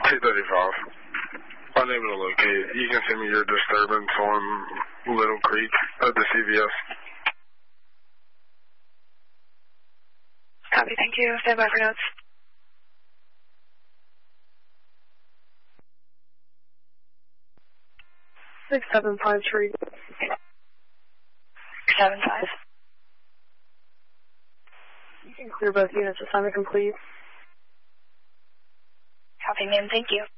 235. Unable to locate. You can send me your disturbance on Little Creek at the CVS. Copy, thank you. Stand by for notes. Six, 753. 75. You can clear both units. Assignment complete. Copy, ma'am. Thank you.